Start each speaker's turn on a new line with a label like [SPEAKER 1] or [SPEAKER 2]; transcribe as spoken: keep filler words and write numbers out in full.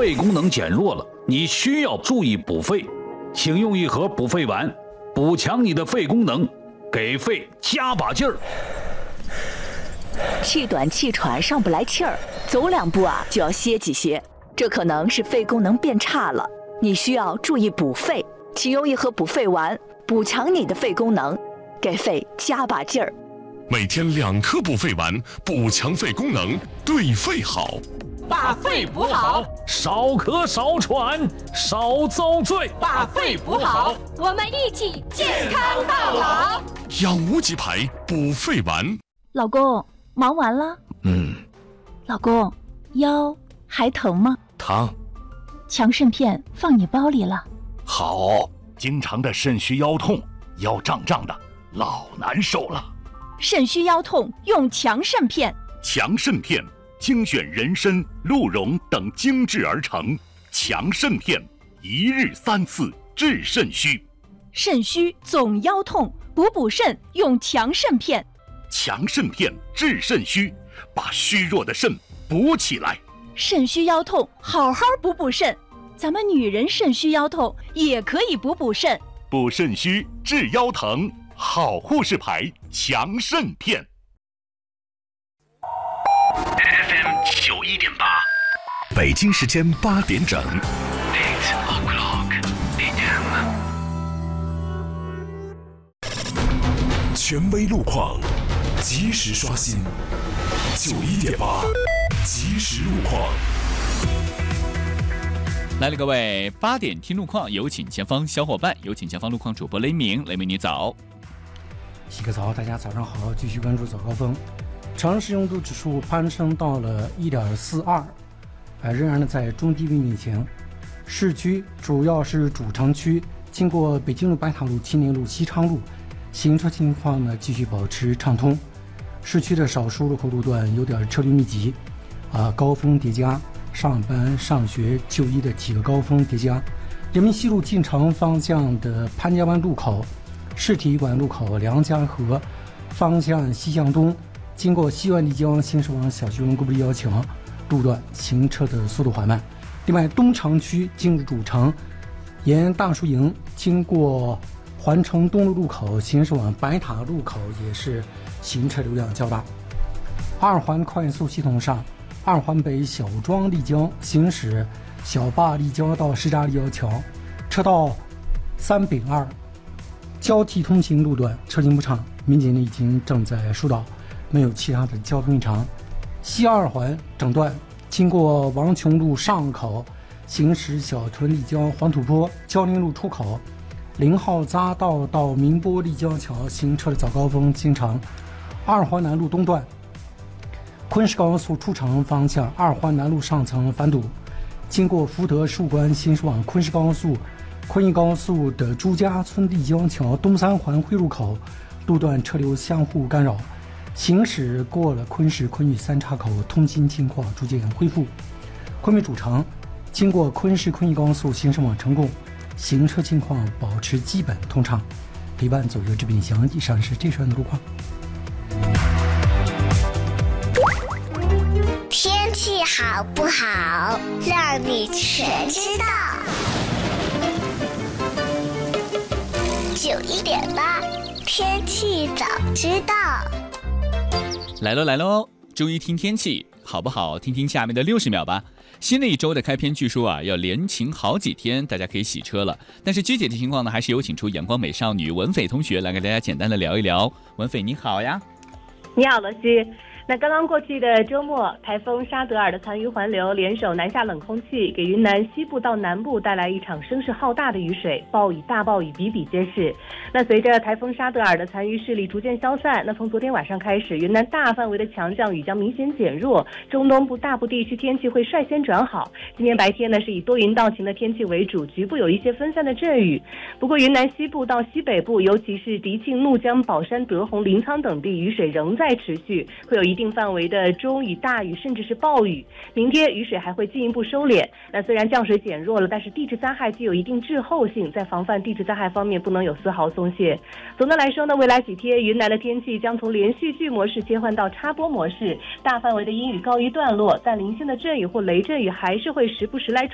[SPEAKER 1] 肺功能减弱了，你需要注意补肺，请用一盒补肺丸，补强你的肺功能，给肺加把劲儿。
[SPEAKER 2] 气短气喘，上不来气儿，走两步啊就要歇几歇，这可能是肺功能变差了，你需要注意补肺，请用一盒补肺丸，补强你的肺功能，给肺加把劲儿。
[SPEAKER 3] 每天两颗补肺丸，补强肺功能，对肺好。
[SPEAKER 4] 把肺补好，
[SPEAKER 1] 少咳少喘，少遭罪。
[SPEAKER 4] 把肺补好，
[SPEAKER 5] 我们一起健康到老。
[SPEAKER 3] 养无极牌补肺丸。
[SPEAKER 6] 老公，忙完了？
[SPEAKER 7] 嗯。
[SPEAKER 6] 老公，腰还疼吗？
[SPEAKER 7] 疼。
[SPEAKER 6] 强肾片放你包里了。
[SPEAKER 7] 好。经常的肾虚腰痛，腰胀胀的，老难受了。
[SPEAKER 6] 肾虚腰痛用强肾片。
[SPEAKER 7] 强肾片精选人参、鹿茸等精制而成，强肾片一日三次治肾虚。
[SPEAKER 6] 肾虚总腰痛，补补肾用强肾片。
[SPEAKER 7] 强肾片治肾虚，把虚弱的肾补起来。
[SPEAKER 6] 肾虚腰痛，好好补补肾。咱们女人肾虚腰痛也可以补补肾。
[SPEAKER 7] 补肾虚治腰疼，好护士牌强肾片。F M 九一点八，北京时间八点整。Eight o'clock A M。权威路况，及时刷新。九一点八，及时路况。
[SPEAKER 8] 来了，各位，八点听路况，有请前方小伙伴，有请前方路况主播雷鸣，雷鸣你早。
[SPEAKER 9] 洗个澡，大家早上好，继续关注早高峰。城市用度指数攀升到了 一点四二， 呃，仍然呢在中低温运行。市区主要是主城区，经过北京路、白塔路、青年路、西昌路，行车情况呢继续保持畅通。市区的少数路口路段有点车流密集，啊、呃，高峰叠加，上班、上学、就医的几个高峰叠加。人民西路进城方向的潘家湾路口、市体育馆路口、梁家河方向西向东，经过西万丽江行驶往小西门沟幺桥路段行车的速度缓慢。另外，东城区进入主城，沿大树营经过环城东路路口行驶往白塔路口也是行车流量较大。二环快速系统上，二环北小庄立交行驶小坝立交到什刹立交桥，车道三丙二交替通行路段车行不畅，民警呢已经正在疏导，没有其他的交通异常。西二环整段经过王琼路上口行驶小屯立交黄土坡交林路出口零号匝道到明波立交桥行车的早高峰经常。二环南路东段昆石高速出城方向二环南路上层反堵，经过福德树关行驶往昆石高速昆义高速的朱家村立交桥东三环汇入口路段车流相互干扰，行驶过了昆石昆玉三岔口，通行情况逐渐恢复。昆明主城经过昆石昆义高速行驶往成贡，行车情况保持基本通畅。陪伴左右之变详，以上是这段的路况。
[SPEAKER 10] 天气好不好，让你全知道。九一点八，天气早知道。
[SPEAKER 8] 来喽来喽，周一听天气好不好？听听下面的六十秒吧。新的一周的开篇，据说啊要连晴好几天，大家可以洗车了。但是具体的情况呢，还是有请出阳光美少女文斐同学来给大家简单的聊一聊。文斐你好呀。
[SPEAKER 11] 你好，罗西。那刚刚过去的周末，台风沙德尔的残余环流联手南下冷空气，给云南西部到南部带来一场声势浩大的雨水，暴雨大暴雨比比皆是。那随着台风沙德尔的残余势力逐渐消散，那从昨天晚上开始，云南大范围的强降雨将明显减弱，中东部大部地区天气会率先转好。今天白天呢是以多云到晴的天气为主，局部有一些分散的阵雨。不过云南西部到西北部，尤其是迪庆、怒江、保山、德宏、临沧等地，雨水仍在持续，会有一定范围的中雨、大雨，甚至是暴雨。明天雨水还会进一步收敛。那虽然降水减弱了，但是地质灾害具有一定滞后性，在防范地质灾害方面不能有丝毫松懈。总的来说呢，未来几天云南的天气将从连续剧模式切换到插播模式，大范围的阴雨告一段落，但零星的阵雨或雷阵雨还是会时不时来